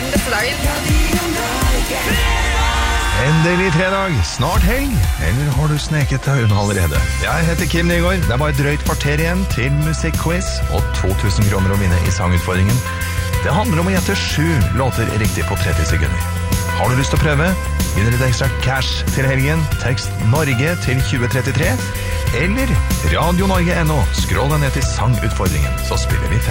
beste dagen. Endelig fredag, snart helg, eller har du sneket deg unna allerede? Jeg heter Kim Nygaard, det er bare drøyt kvarter igjen til musikkquiz og 2000 kroner å vinne i sangutfordringen. Det handler om å gjette 7 låter riktig på 30 sekunder. Har du lyst til å prøve? Vinner litt ekstra cash til helgen, tekst Norge til 2033, eller Radio Norge.no. Skrål deg ned til sangutfordringen, så spiller vi 5.